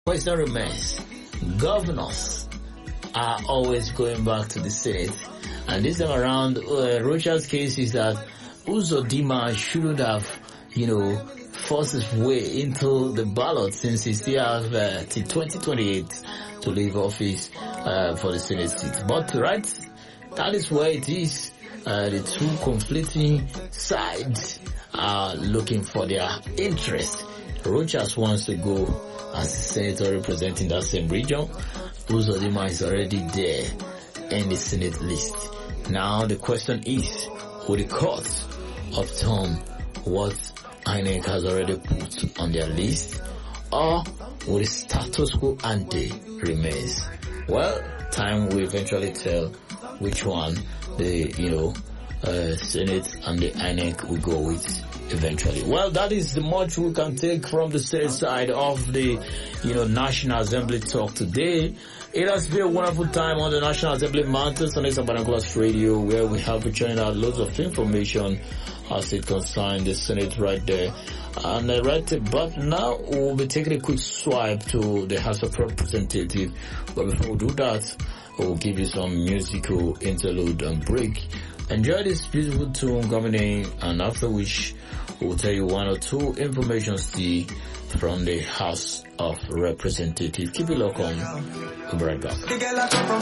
Question remains, governors are always going back to the Senate, and this time around, Rocha's case is that Uzodinma shouldn't have, forced his way into the ballot since he still has till 2028 to leave office for the Senate seat. But right, that is where it is. The two conflicting sides are looking for their interest. Rochas wants to go as a senator representing that same region. Uzodinma is already there in the Senate list. Now the question is, will the courts upturn what INEC has already put on their list, or will the status quo ante remains? Well, time will eventually tell which one the Senate and the INEC will go with eventually. Well, that is the much we can take from the Senate side of the National Assembly talk today. It has been a wonderful time on the National Assembly Mountains on Binoculars Radio, where we have been churning out loads of information as it concerns the Senate right there. And but now we'll be taking a quick swipe to the House of Representatives. But before we do that, we'll give you some musical interlude and break. Enjoy this beautiful tune coming in, and after which we'll tell you one or two information still from the House of Representatives. Keep it locked on. We'll be right back.